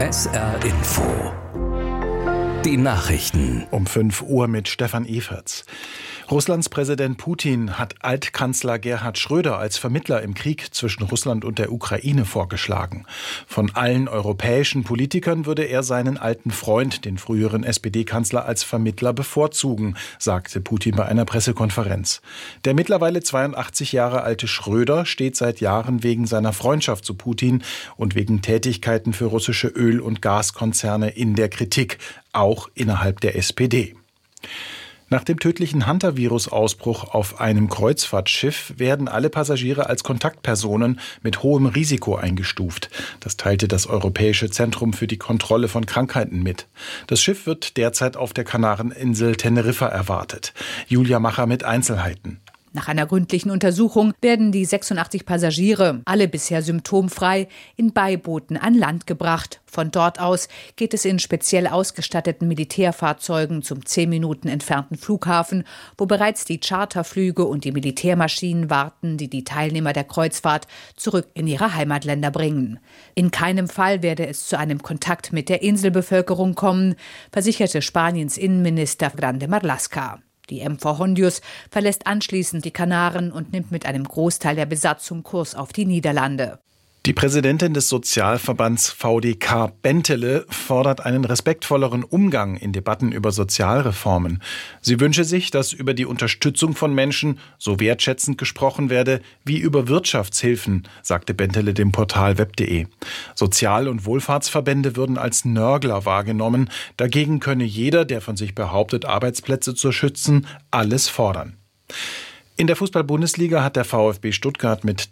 SR Info. Die Nachrichten. Um 5 Uhr mit Stefan Everts. Russlands Präsident Putin hat Altkanzler Gerhard Schröder als Vermittler im Krieg zwischen Russland und der Ukraine vorgeschlagen. Von allen europäischen Politikern würde er seinen alten Freund, den früheren SPD-Kanzler, als Vermittler bevorzugen, sagte Putin bei einer Pressekonferenz. Der mittlerweile 82 Jahre alte Schröder steht seit Jahren wegen seiner Freundschaft zu Putin und wegen Tätigkeiten für russische Öl- und Gaskonzerne in der Kritik, auch innerhalb der SPD. Nach dem tödlichen Hantavirus-Ausbruch auf einem Kreuzfahrtschiff werden alle Passagiere als Kontaktpersonen mit hohem Risiko eingestuft. Das teilte das Europäische Zentrum für die Kontrolle von Krankheiten mit. Das Schiff wird derzeit auf der Kanareninsel Teneriffa erwartet. Julia Macher mit Einzelheiten. Nach einer gründlichen Untersuchung werden die 86 Passagiere, alle bisher symptomfrei, in Beibooten an Land gebracht. Von dort aus geht es in speziell ausgestatteten Militärfahrzeugen zum 10 Minuten entfernten Flughafen, wo bereits die Charterflüge und die Militärmaschinen warten, die die Teilnehmer der Kreuzfahrt zurück in ihre Heimatländer bringen. In keinem Fall werde es zu einem Kontakt mit der Inselbevölkerung kommen, versicherte Spaniens Innenminister Grande Marlaska. Die MV Hondius verlässt anschließend die Kanaren und nimmt mit einem Großteil der Besatzung Kurs auf die Niederlande. Die Präsidentin des Sozialverbands VDK Bentele fordert einen respektvolleren Umgang in Debatten über Sozialreformen. Sie wünsche sich, dass über die Unterstützung von Menschen so wertschätzend gesprochen werde wie über Wirtschaftshilfen, sagte Bentele dem Portal web.de. Sozial- und Wohlfahrtsverbände würden als Nörgler wahrgenommen. Dagegen könne jeder, der von sich behauptet, Arbeitsplätze zu schützen, alles fordern. In der Fußball-Bundesliga hat der VfB Stuttgart mit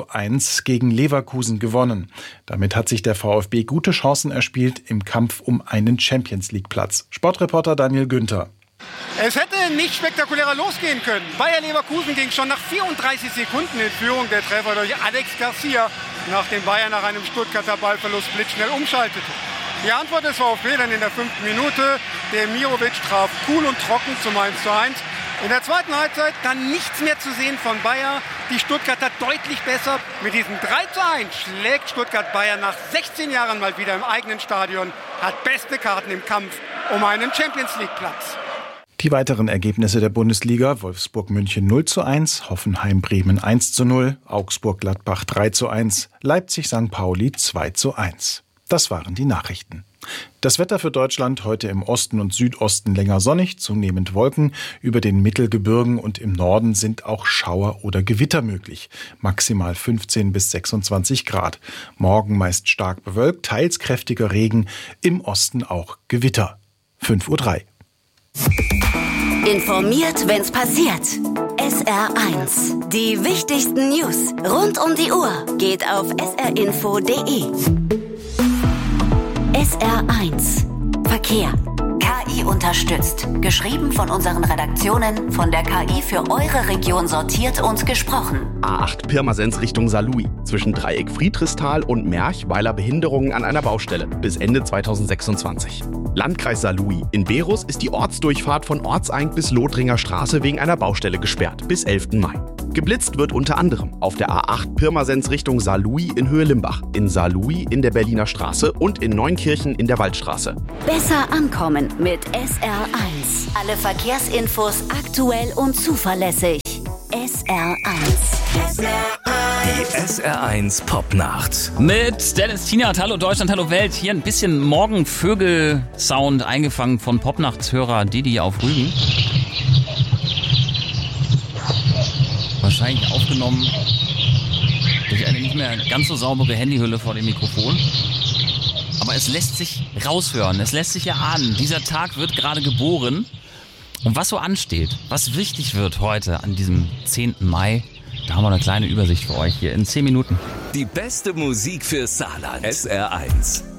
3:1 gegen Leverkusen gewonnen. Damit hat sich der VfB gute Chancen erspielt im Kampf um einen Champions-League-Platz. Sportreporter Daniel Günther. Es hätte nicht spektakulärer losgehen können. Bayer Leverkusen ging schon nach 34 Sekunden in Führung. Der Treffer durch Alex Garcia, nachdem Bayer nach einem Stuttgarter Ballverlust blitzschnell umschaltete. Die Antwort des VfB dann in der 5. Minute. Demirovic traf cool und trocken zum 1:1. In der zweiten Halbzeit dann nichts mehr zu sehen von Bayer. Die Stuttgarter deutlich besser. Mit diesem 3:1 schlägt Stuttgart Bayer nach 16 Jahren mal wieder im eigenen Stadion. Hat beste Karten im Kampf um einen Champions-League-Platz. Die weiteren Ergebnisse der Bundesliga: Wolfsburg-München 0:1, Hoffenheim-Bremen 1:0, Augsburg-Gladbach 3:1, Leipzig-St. Pauli 2:1. Das waren die Nachrichten. Das Wetter für Deutschland heute im Osten und Südosten länger sonnig, zunehmend Wolken. Über den Mittelgebirgen und im Norden sind auch Schauer oder Gewitter möglich. Maximal 15 bis 26 Grad. Morgen meist stark bewölkt, teils kräftiger Regen, im Osten auch Gewitter. 5:03 Uhr. Informiert, wenn's passiert. SR1. Die wichtigsten News rund um die Uhr geht auf srinfo.de. SR1 Verkehr. KI unterstützt. Geschrieben von unseren Redaktionen, von der KI für eure Region sortiert und gesprochen. A8 Pirmasens Richtung Saarlouis. Zwischen Dreieck Friedrichsthal und Merch, weiler Behinderungen an einer Baustelle. Bis Ende 2026. Landkreis Saarlouis. In Berus ist die Ortsdurchfahrt von Ortseing bis Lothringer Straße wegen einer Baustelle gesperrt. Bis 11. Mai. Geblitzt wird unter anderem auf der A8 Pirmasens Richtung Saarlouis in Höhe Limbach, in Saarlouis in der Berliner Straße und in Neunkirchen in der Waldstraße. Besser ankommen mit SR1. Alle Verkehrsinfos aktuell und zuverlässig. SR1. Die SR1 Popnacht. Mit Dennis Tienert. Hallo Deutschland, hallo Welt. Hier ein bisschen Morgenvögel-Sound eingefangen von Popnachtshörer Didi auf Rügen. Wahrscheinlich aufgenommen durch eine nicht mehr ganz so saubere Handyhülle vor dem Mikrofon. Aber es lässt sich raushören, es lässt sich erahnen. Dieser Tag wird gerade geboren. Und was so ansteht, was wichtig wird heute an diesem 10. Mai, da haben wir eine kleine Übersicht für euch hier in 10 Minuten. Die beste Musik für Saarland. SR1.